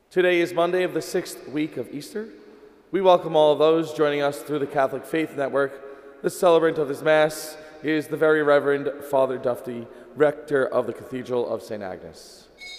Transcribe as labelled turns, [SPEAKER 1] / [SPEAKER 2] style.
[SPEAKER 1] Today is Monday of the 6th week of Easter. We welcome all of those joining us through the Catholic Faith Network. The celebrant of this Mass is the Very Reverend Father Dufty, Rector of the Cathedral of St. Agnes.